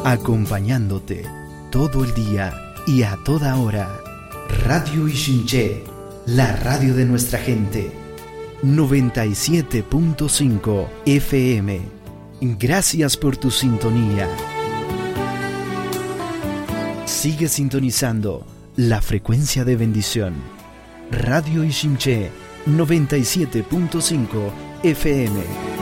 acompañándote todo el día y a toda hora. Radio Ichinché, la radio de nuestra gente. 97.5 FM. Gracias por tu sintonía. Sigue sintonizando la frecuencia de bendición. Radio Ichinché, 97.5 FM.